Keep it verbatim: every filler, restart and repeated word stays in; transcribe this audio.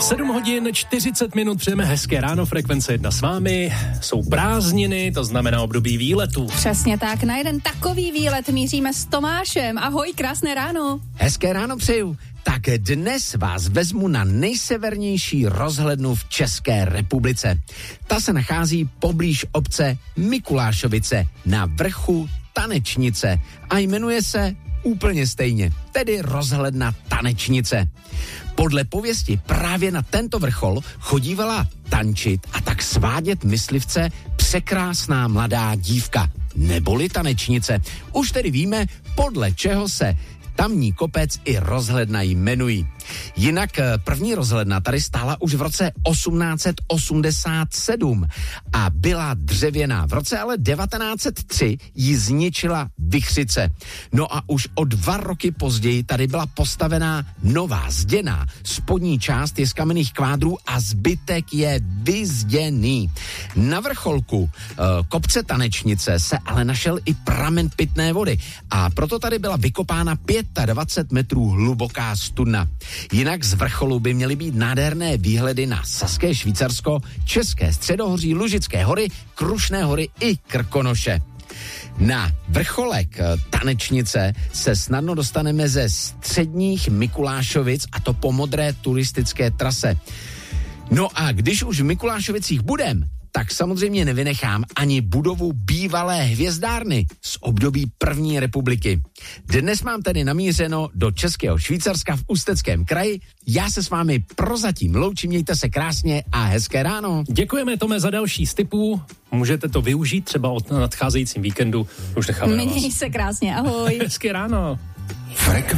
sedm hodin čtyřicet minut, přejeme hezké ráno, Frekvence jedna s vámi. Jsou prázdniny, to znamená období výletu. Přesně tak, na jeden takový výlet míříme s Tomášem. Ahoj, krásné ráno. Hezké ráno přeju. Tak dnes vás vezmu na nejsevernější rozhlednu v České republice. Ta se nachází poblíž obce Mikulášovice na vrchu Tanečnice a jmenuje se úplně stejně, tedy rozhledna Tanečnice. Podle pověsti právě na tento vrchol chodívala tančit a tak svádět myslivce překrásná mladá dívka, neboli tanečnice. Už tedy víme, podle čeho se tamní kopec i rozhledna jmenují. Jinak první rozhledna tady stála už v roce osmnáct set osmdesát sedm a byla dřevěná. V roce ale devatenáct set tři ji zničila vichřice. No a už o dva roky později tady byla postavená nová zděná. Spodní část je z kamenných kvádrů a zbytek je vyzděný. Na vrcholku uh, kopce Tanečnice se ale našel i pramen pitné vody a proto tady byla vykopána dvacet pět metrů hluboká studna. Jinak z vrcholu by měly být nádherné výhledy na Saské Švýcarsko, České středohoří, Lužické hory, Krušné hory i Krkonoše. Na vrcholek Tanečnice se snadno dostaneme ze středních Mikulášovic, a to po modré turistické trase. No a když už v Mikulášovicích budem, tak samozřejmě nevynechám ani budovu bývalé hvězdárny z období první republiky. Dnes mám tedy namířeno do Českého Švýcarska v Ústeckém kraji. Já se s vámi prozatím loučím, mějte se krásně a hezké ráno. Děkujeme, Tome, za další z tipů. Můžete to využít třeba od nadcházejícím víkendu. Už necháme. Měj se krásně, ahoj. Hezké ráno. Frek